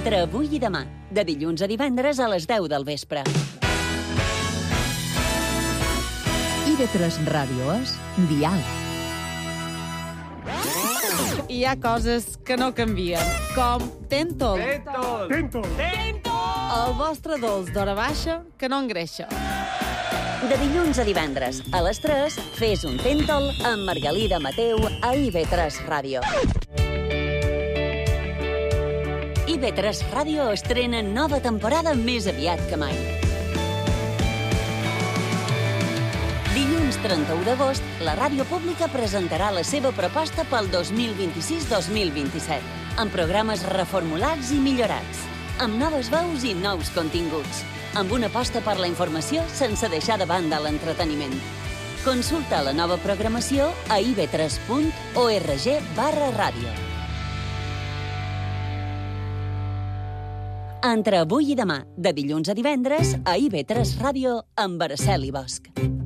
Entre avui i demà, de dilluns a divendres a les 10 del vespre. IB3 Ràdio és Dial. Hi ha coses que no canvien, com Tentol. El vostre dolç d'hora baixa que no engreixa. De dilluns a divendres, a les 3, fes un Tentol amb Margalida Mateu a IB3 Ràdio. IB3 Ràdio estrena nova temporada més aviat que mai. Dilluns 31 d'agost, la ràdio pública presentarà la seva proposta pel 2026-2027, amb programes reformulats i millorats, amb noves veus i nous continguts, amb una aposta per la informació sense deixar de banda l'entreteniment. Consulta la nova programació a ib3.org/ràdio. Entre avui i demà, de dilluns a divendres, a IB3 Ràdio amb Araceli Bosch.